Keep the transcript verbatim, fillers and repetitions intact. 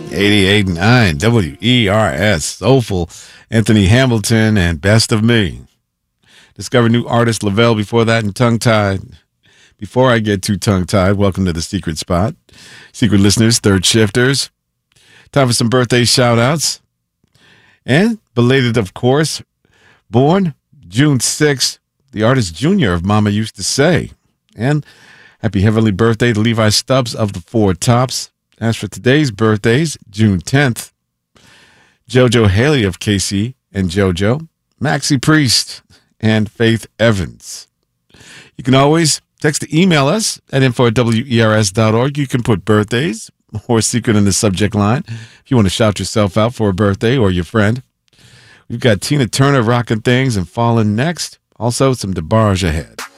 eighty-eight point nine W E R S, Soulful, Anthony Hamilton, and Best of Me. Discover new artist Lavelle before that, and Tongue Tied. Before I get too tongue-tied, welcome to the Secret Spot. Secret listeners, third shifters. Time for some birthday shout-outs. And belated, of course, born June sixth, the artist Junior of Mama Used to Say. And happy heavenly birthday to Levi Stubbs of the Four Tops. As for today's birthdays, June tenth, JoJo Haley of K C and JoJo, Maxie Priest, and Faith Evans. You can always text or email us at info at W E R S dot org. You can put birthdays or secret in the subject line if you want to shout yourself out for a birthday or your friend. We've got Tina Turner rocking things and falling next. Also, some DeBarge ahead.